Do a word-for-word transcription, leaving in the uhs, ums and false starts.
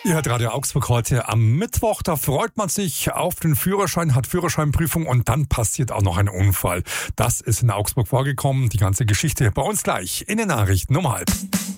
Ihr hört Radio Augsburg heute am Mittwoch. Da freut man sich auf den Führerschein, hat Führerscheinprüfung und dann passiert auch noch ein Unfall. Das ist in Augsburg vorgekommen. Die ganze Geschichte bei uns gleich in den Nachrichten um halb.